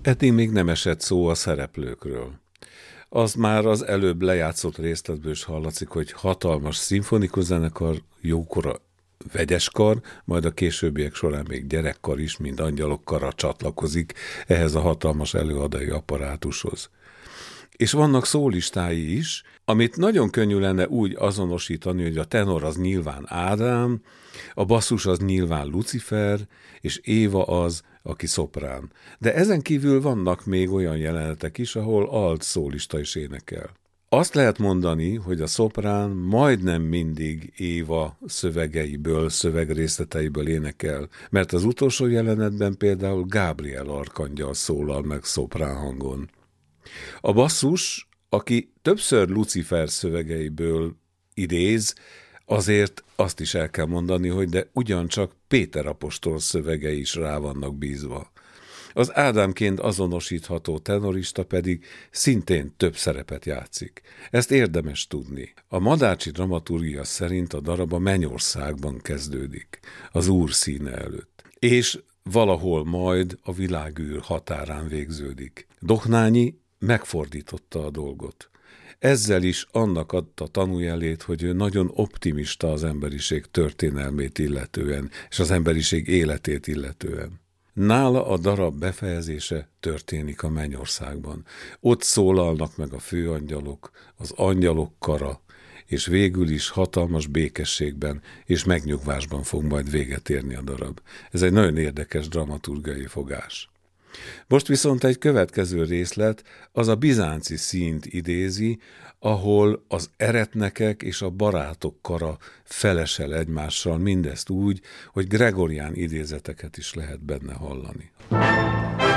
Eddig még nem esett szó a szereplőkről. Az már az előbb lejátszott részletből is hallatszik, hogy hatalmas szimfonikus zenekar, jókora vegyeskar, majd a későbbiek során még gyerekkar is, mint angyalok kara csatlakozik ehhez a hatalmas előadói apparátushoz. És vannak szólistái is, amit nagyon könnyű lenne úgy azonosítani, hogy a tenor az nyilván Ádám, a basszus az nyilván Lucifer, és Éva az, aki szoprán. De ezen kívül vannak még olyan jelenetek is, ahol alt szólista is énekel. Azt lehet mondani, hogy a szoprán majdnem mindig Éva szövegrészleteiből énekel, mert az utolsó jelenetben például Gábriel arkangyal szólal meg szoprán hangon. A basszus, aki többször Lucifer szövegeiből idéz, azért azt is el kell mondani, hogy de ugyancsak Péter apostol szövegei is rá vannak bízva. Az Ádámként azonosítható tenorista pedig szintén több szerepet játszik. Ezt érdemes tudni. A Madácsi dramaturgia szerint a darab a Mennyországban kezdődik, az Úr színe előtt, és valahol majd a világűr határán végződik. Dohnányi megfordította a dolgot. Ezzel is annak adta tanújelét, hogy ő nagyon optimista az emberiség történelmét illetően, és az emberiség életét illetően. Nála a darab befejezése történik a Mennyországban. Ott szólalnak meg a főangyalok, az angyalok kara, és végül is hatalmas békességben és megnyugvásban fog majd véget érni a darab. Ez egy nagyon érdekes dramaturgiai fogás. Most viszont egy következő részlet az a bizánci színt idézi, ahol az eretnekek és a barátok kara felesel egymással, mindezt úgy, hogy gregorián idézeteket is lehet benne hallani.